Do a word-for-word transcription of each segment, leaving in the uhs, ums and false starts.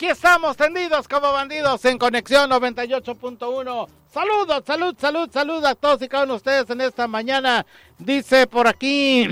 Aquí estamos tendidos como bandidos en Conexión noventa y ocho punto uno. Saludos, salud, salud, salud a todos y cada uno de ustedes en esta mañana. Dice por aquí...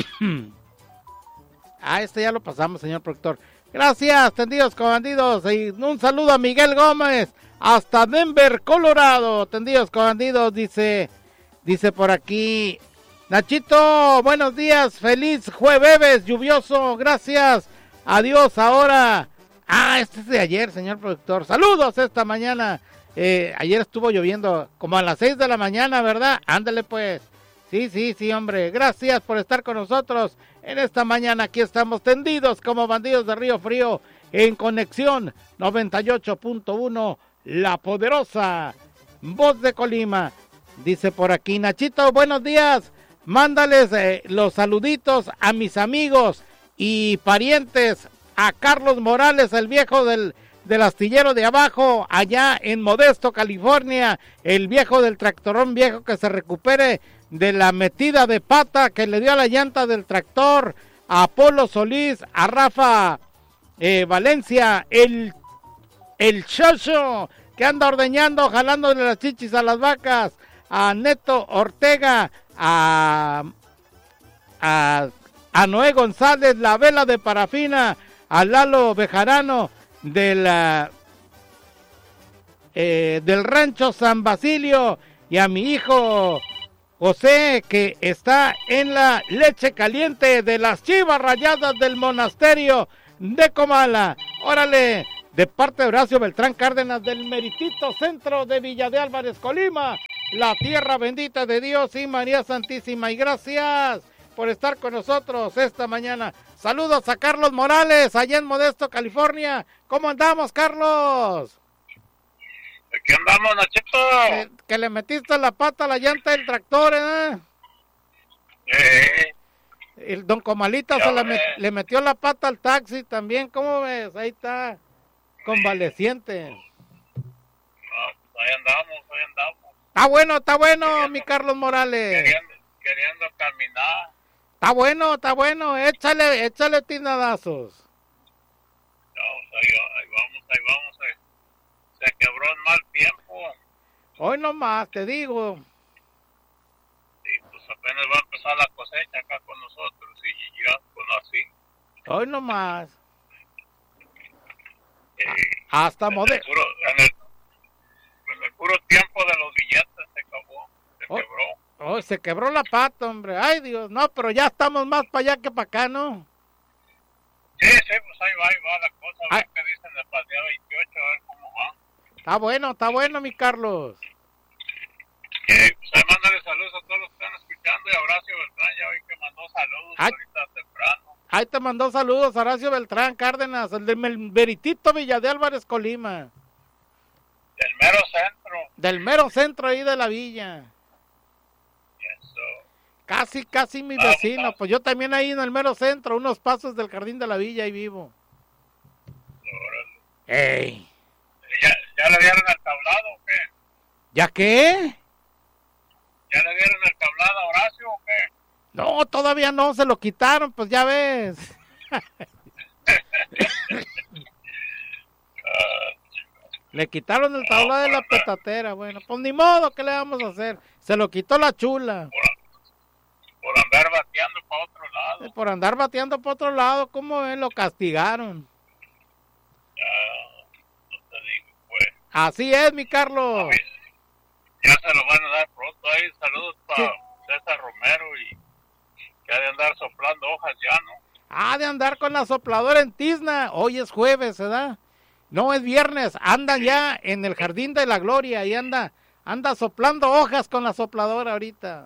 Ah, este ya lo pasamos, señor productor. Gracias, tendidos como bandidos. Y un saludo a Miguel Gómez hasta Denver, Colorado. Tendidos como bandidos, dice... Dice por aquí... Nachito, buenos días, feliz jueves lluvioso, gracias, adiós ahora. Ah, este es de ayer, señor productor. Saludos esta mañana. Eh, ayer estuvo lloviendo como a las seis de la mañana, ¿verdad? Ándale pues. Sí, sí, sí, hombre. Gracias por estar con nosotros en esta mañana. Aquí estamos tendidos como bandidos de Río Frío en Conexión noventa y ocho punto uno, La Poderosa, Voz de Colima. Dice por aquí, Nachito, buenos días. Mándales eh, los saluditos a mis amigos y parientes, a Carlos Morales, el viejo del, del astillero de abajo, allá en Modesto, California, el viejo del tractorón viejo que se recupere de la metida de pata que le dio a la llanta del tractor, a Apolo Solís, a Rafa eh, Valencia, el, el chocho que anda ordeñando, jalándole las chichis a las vacas, a Neto Ortega, a, a, a Noé González, la vela de parafina, a Lalo Bejarano de la, eh, del rancho San Basilio y a mi hijo José que está en la leche caliente de las Chivas Rayadas del Monasterio de Comala. Órale, de parte de Horacio Beltrán Cárdenas del meritito centro de Villa de Álvarez, Colima, la tierra bendita de Dios y María Santísima. Y gracias por estar con nosotros esta mañana. Saludos a Carlos Morales, allá en Modesto, California. ¿Cómo andamos, Carlos? Aquí andamos, Nachito. Que, que le metiste la pata a la llanta del tractor, ¿eh? Eh, El don Comalita se le, met, le metió la pata al taxi también. ¿Cómo ves? Ahí está, convaleciente. No, pues ahí andamos, ahí andamos. Está bueno, está bueno, queriendo, mi Carlos Morales. Queriendo, queriendo caminar. Está bueno, está bueno. Échale, échale tinadazos. No, pues ahí, ahí vamos, ahí vamos. Ahí. Se quebró en mal tiempo. Hoy nomás, te digo. Sí, pues apenas va a empezar la cosecha acá con nosotros y ya con así. Hoy nomás. Eh, Hasta en Modesto. el, puro, en, el, en el puro tiempo de los billetes se acabó, se Oh. quebró. Oh, se quebró la pata, hombre. Ay, Dios. No, pero ya estamos más para allá que para acá, ¿no? Sí, sí, pues ahí va, ahí va la cosa. A ver Ay. qué dicen del día veintiocho, a ver cómo va. Está bueno, está bueno, mi Carlos. Eh, pues ahí mándale saludos a todos los que están escuchando y a Horacio Beltrán, ya vi que mandó saludos Ay. ahorita temprano. Ahí te mandó saludos Horacio Beltrán Cárdenas, el del Meritito Villa de Álvarez, Colima. Del mero centro. Del mero centro ahí de la villa. Eso. Casi, casi mi Vamos, vecino. vamos. Pues yo también ahí en el mero centro, unos pasos del Jardín de la Villa, ahí vivo. Órale. ¡Ey! ¿Ya, ¿Ya le dieron el tablado o qué? ¿Ya qué? ¿Ya le dieron el tablado a Horacio o qué? No, todavía no, se lo quitaron, pues ya ves. Le quitaron el tablado de la petatera, bueno, pues ni modo, ¿qué le vamos a hacer? Se lo quitó la chula. Por, por andar bateando para otro lado. Por andar bateando para otro lado, ¿cómo ven? Lo castigaron. Ya, no te digo, pues. Así es, mi Carlos. Ya se lo van a dar pronto ahí. Saludos para Sí. César Romero y que ha de andar soplando hojas ya, ¿no? Ah, de andar con la sopladora en Tizna. Hoy es jueves, ¿verdad? No, es viernes. Andan ya en el Jardín de la Gloria y anda, anda soplando hojas con la sopladora ahorita.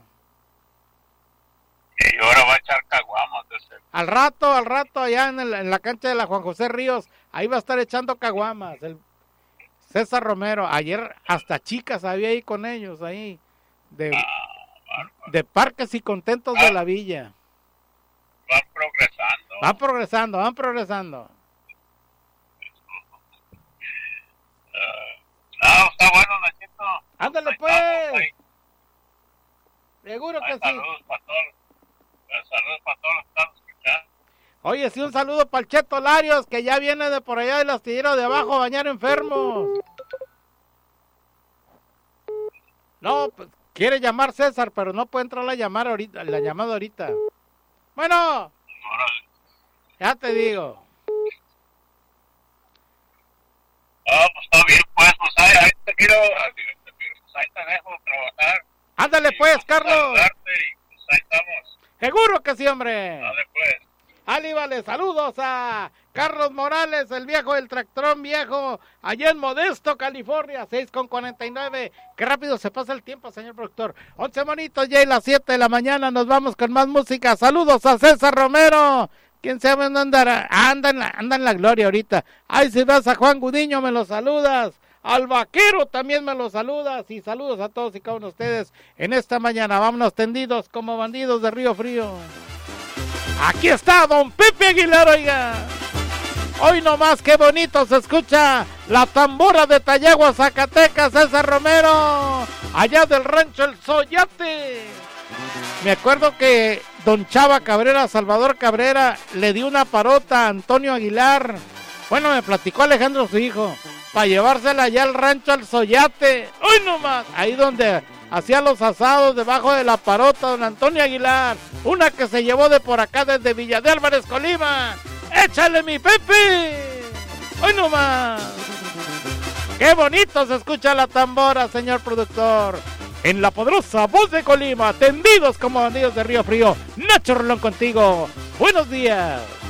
Y ahora va a echar caguamas. Ese. Al rato, al rato, allá en, el, en la cancha de la Juan José Ríos, ahí va a estar echando caguamas. El César Romero, ayer hasta chicas había ahí con ellos, ahí, de, Ah, de Parques y Contentos ah. de la Villa. van progresando. Van progresando, van progresando. Uh, no, está bueno, Nachito. Ándale, Ahí pues. estamos, ahí. Seguro Ahí que sí. saludos para todos. Saludos para todos los que están escuchando. Oye, sí, un saludo para el Cheto Larios, que ya viene de por allá del astillero de abajo a bañar enfermos. No, pues, quiere llamar César, pero no puede entrar la llamada ahorita, la llamada ahorita. Bueno, ya te digo. Ah, pues está bien, pues, pues ahí, ahí te quiero, pues ahí te dejo trabajar. Ándale pues, Carlos. Y, pues ahí estamos. Seguro que sí, hombre. Dale pues. Ali, vale, saludos a Carlos Morales, el viejo del tractorón viejo, allá en Modesto, California, seis con cuarenta y nueve. Qué rápido se pasa el tiempo, señor productor. once monitos, ya y las siete de la mañana, nos vamos con más música. Saludos a César Romero. ¿Quién sabe dónde andará? Anda en la, anda en la gloria ahorita. Ay, si vas a Juan Gudiño, me lo saludas. Al Vaquero también me lo saludas. Y saludos a todos y cada uno de ustedes en esta mañana. Vámonos tendidos como bandidos de Río Frío. Aquí está don Pepe Aguilar, oiga. Hoy nomás qué bonito se escucha la tambora de Tayagua, Zacatecas, César Romero, allá del rancho El Soyate. Me acuerdo que don Chava Cabrera, Salvador Cabrera, le dio una parota a Antonio Aguilar. Bueno, me platicó Alejandro, su hijo, para llevársela allá al rancho El Soyate. Hoy nomás, ahí donde hacía los asados debajo de la parota don Antonio Aguilar, una que se llevó de por acá desde Villa de Álvarez, Colima. ¡Échale, mi Pepe! ¡Hoy nomás! ¡Qué bonito se escucha la tambora, señor productor! En la poderosa voz de Colima, tendidos como bandidos de Río Frío, Nacho Rolón contigo. ¡Buenos días!